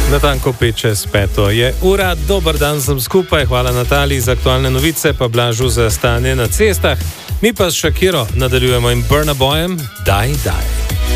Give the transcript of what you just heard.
Natanko 5:05 je ura, dober dan sem skupaj, hvala Nataliji za aktualne novice, pa Blažu za stanje na cestah. Mi pa s Shakiro nadaljujemo in Burna Boyem, daj.